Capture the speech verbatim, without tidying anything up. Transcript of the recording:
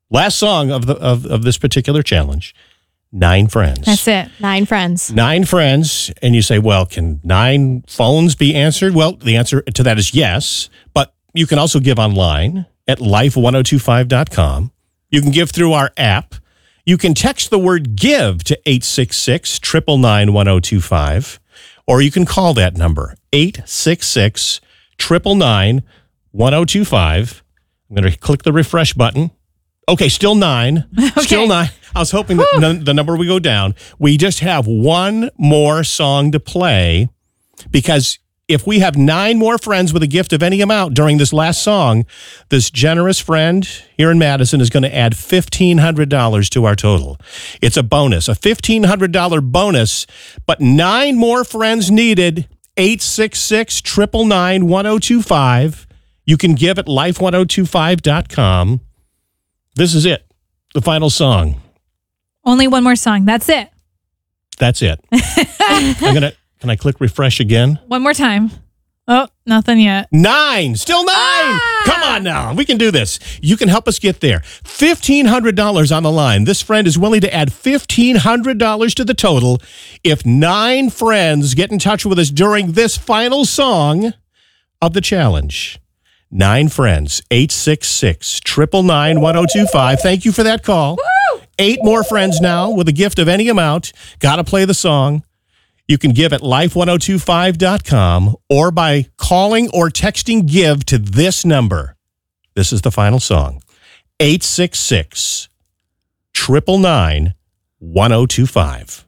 Last song of the of, of this particular challenge. Nine friends. That's it. Nine friends. Nine friends. And you say, well, can nine phones be answered? Well, the answer to that is yes. But you can also give online at life ten twenty-five dot com. You can give through our app. You can text the word give to eight six six, nine nine nine, one oh two five. Or you can call that number, eight six six, nine nine nine, one oh two five. I'm going to click the refresh button. Okay, still nine. Okay. Still nine. I was hoping that the, the number would go down. We just have one more song to play because if we have nine more friends with a gift of any amount during this last song, this generous friend here in Madison is going to add fifteen hundred dollars to our total. It's a bonus, a fifteen hundred dollars bonus, but nine more friends needed, eight six six, nine nine nine, one oh two five. You can give at life ten twenty-five dot com. This is it, the final song. Only one more song. That's it. That's it. I'm gonna. Can I click refresh again? One more time. Oh, nothing yet. Nine. Still nine. Ah! Come on now. We can do this. You can help us get there. fifteen hundred dollars on the line. This friend is willing to add fifteen hundred dollars to the total if nine friends get in touch with us during this final song of the challenge. Nine friends. eight six six, nine nine nine, one oh two five. Thank you for that call. Woo! Eight more friends now with a gift of any amount. Got to play the song. You can give at life ten twenty-five dot com or by calling or texting give to this number. This is the final song. eight six six, nine nine nine, one oh two five.